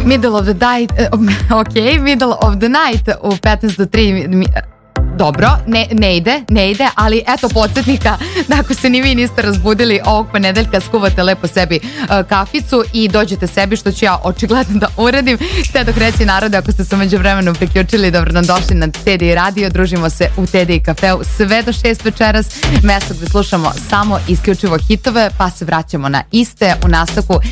Middle of the night, middle of the night u 15 do 3. Dobro, ne ide, ali eto podsjetnika da ako se ni vi niste razbudili ovog ponedeljka, skuvate lepo sebi kaficu i dođete sebi, što ću ja očigledno da uradim. Te dok reći narode, ako ste se međuvremenu priključili, dobro nam došli na TDI radio, družimo se u TDI kafeu sve do 6 večeras, mesto gde slušamo samo isključivo hitove, pa se vraćamo na iste u nastavku